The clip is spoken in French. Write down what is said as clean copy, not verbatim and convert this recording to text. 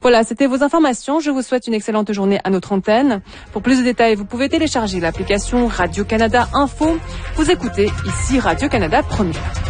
Voilà, c'était vos informations. Je vous souhaite une excellente journée à notre antenne. Pour plus de détails, vous pouvez télécharger l'application Radio-Canada Info. Vous écoutez ici Radio-Canada Première.